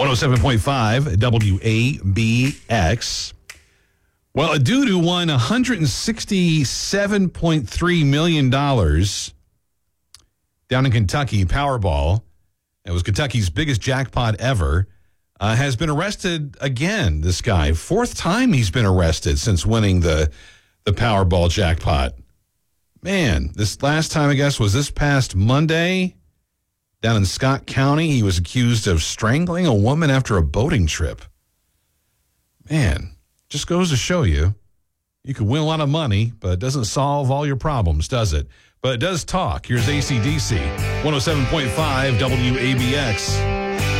107.5 WABX. Well, a dude who won $167.3 million down in Kentucky, Powerball, it was Kentucky's biggest jackpot ever, has been arrested again, this guy. Fourth time he's been arrested since winning the Powerball jackpot. Man, this last time, I guess, was this past Monday down in Scott County. He was accused of strangling a woman after a boating trip. Man, just goes to show you, you can win a lot of money, but it doesn't solve all your problems, does it? But it does talk. Here's AC/DC, 107.5 WABX.